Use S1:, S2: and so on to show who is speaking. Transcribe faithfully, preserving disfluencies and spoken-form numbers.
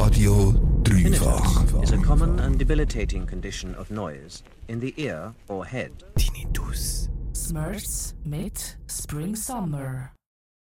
S1: Radio Dreifach.
S2: Tinnitus is a common and debilitating condition of noise in the ear or head.
S1: Tinnitus.
S3: Smurfs mit Spring Summer.